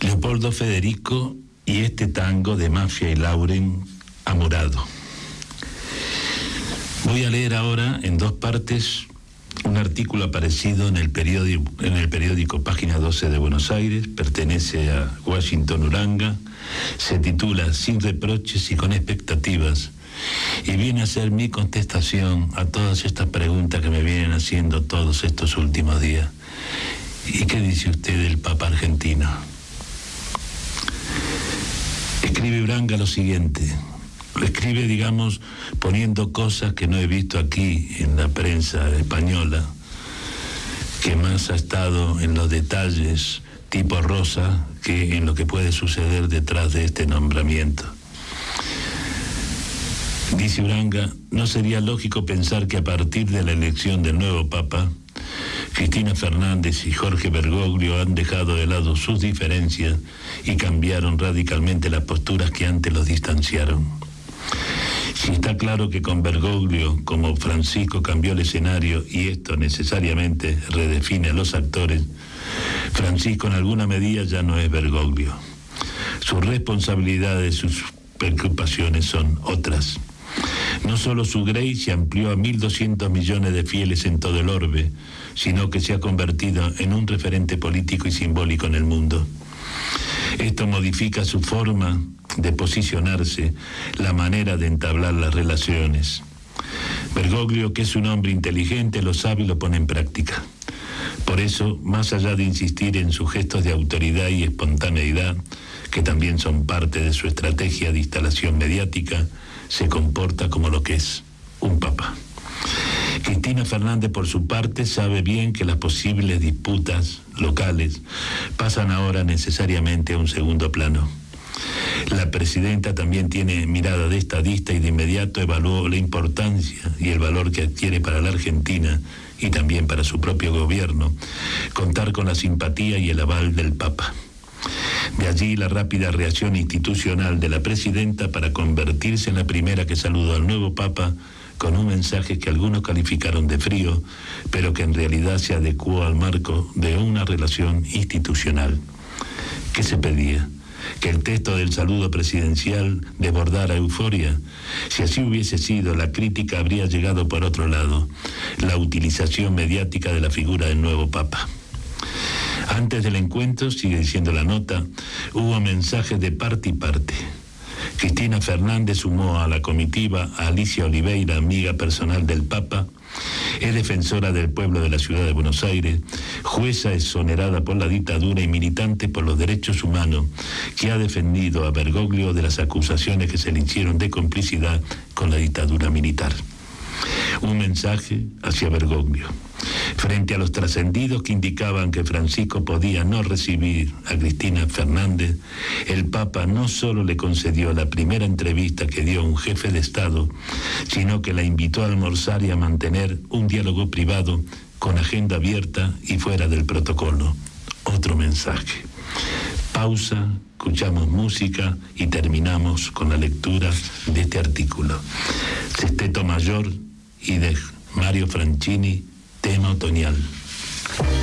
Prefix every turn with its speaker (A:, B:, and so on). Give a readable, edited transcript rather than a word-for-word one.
A: Leopoldo Federico y este tango de Mafia y Lauren, Amorado. Voy a leer ahora en dos partes un artículo aparecido en el periódico Página 12 de Buenos Aires, pertenece a Washington Uranga, se titula Sin reproches y con expectativas, y viene a ser mi contestación a todas estas preguntas que me vienen haciendo todos estos últimos días. ¿Y qué dice usted del Papa argentino? Escribe Uranga lo siguiente. Lo escribe, digamos, poniendo cosas que no he visto aquí en la prensa española, que más ha estado en los detalles tipo Rosa que en lo que puede suceder detrás de este nombramiento. Dice Uranga, no sería lógico pensar que a partir de la elección del nuevo Papa, Cristina Fernández y Jorge Bergoglio han dejado de lado sus diferencias y cambiaron radicalmente las posturas que antes los distanciaron. Si está claro que con Bergoglio, como Francisco, cambió el escenario y esto necesariamente redefine a los actores, Francisco en alguna medida ya no es Bergoglio. Sus responsabilidades, sus preocupaciones son otras. No solo su Grey se amplió a 1.200 millones de fieles en todo el orbe, sino que se ha convertido en un referente político y simbólico en el mundo. Esto modifica su forma de posicionarse, la manera de entablar las relaciones. Bergoglio, que es un hombre inteligente, lo sabe y lo pone en práctica. Por eso, más allá de insistir en sus gestos de autoridad y espontaneidad, que también son parte de su estrategia de instalación mediática, se comporta como lo que es, un papa. Cristina Fernández, por su parte, sabe bien que las posibles disputas locales pasan ahora necesariamente a un segundo plano. La presidenta también tiene mirada de estadista y de inmediato evaluó la importancia y el valor que adquiere para la Argentina y también para su propio gobierno contar con la simpatía y el aval del Papa. De allí la rápida reacción institucional de la presidenta para convertirse en la primera que saludó al nuevo Papa con un mensaje que algunos calificaron de frío, pero que en realidad se adecuó al marco de una relación institucional. ¿Qué se pedía? ¿Que el texto del saludo presidencial desbordara euforia? Si así hubiese sido, la crítica habría llegado por otro lado, la utilización mediática de la figura del nuevo Papa. Antes del encuentro, sigue diciendo la nota, hubo mensajes de parte y parte. Cristina Fernández sumó a la comitiva a Alicia Oliveira, amiga personal del Papa, es defensora del pueblo de la ciudad de Buenos Aires, jueza exonerada por la dictadura y militante por los derechos humanos, que ha defendido a Bergoglio de las acusaciones que se le hicieron de complicidad con la dictadura militar. Un mensaje hacia Bergoglio. Frente a los trascendidos que indicaban que Francisco podía no recibir a Cristina Fernández, el Papa no solo le concedió la primera entrevista que dio un jefe de Estado, sino que la invitó a almorzar y a mantener un diálogo privado con agenda abierta y fuera del protocolo. Otro mensaje. Pausa, escuchamos música y terminamos con la lectura de este artículo. Sexteto Mayor y de Mario Franchini, tema otoñal.